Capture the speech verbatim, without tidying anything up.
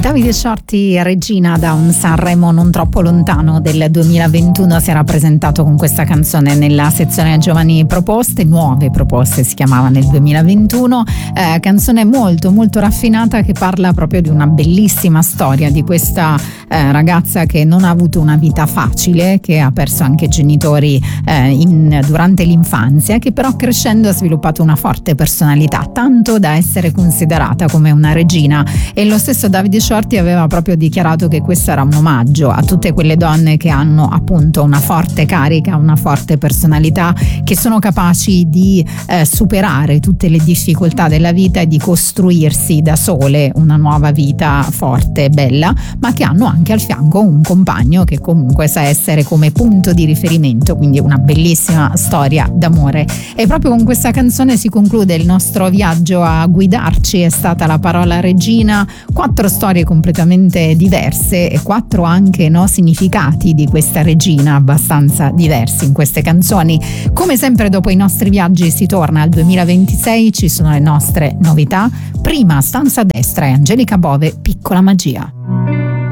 Davide Shorty, Regina, da un Sanremo non troppo lontano del duemilaventuno, si era presentato con questa canzone nella sezione Giovani Proposte, Nuove Proposte si chiamava nel duemilaventuno, eh, canzone molto molto raffinata che parla proprio di una bellissima storia di questa eh, ragazza che non ha avuto una vita facile, che ha perso anche genitori eh, in, durante l'infanzia, che però crescendo ha sviluppato una forte personalità, tanto da essere considerata come una regina. E lo stesso Davide Shorty aveva proprio dichiarato che questo era un omaggio a tutte quelle donne che hanno appunto una forte carica, una forte personalità, che sono capaci di eh, superare tutte le difficoltà della vita e di costruirsi da sole una nuova vita forte e bella, ma che hanno anche al fianco un compagno che comunque sa essere come punto di riferimento, quindi una bellissima storia d'amore. E proprio con questa canzone si conclude il nostro viaggio a guidarci, è stata la parola regina, quattro storie completamente diverse e quattro anche no, significati di questa regina abbastanza diversi in queste canzoni. Come sempre dopo i nostri viaggi si torna al duemilaventisei, ci sono le nostre novità. Prima Stanza a destra e Angelica Bove, Piccola magia.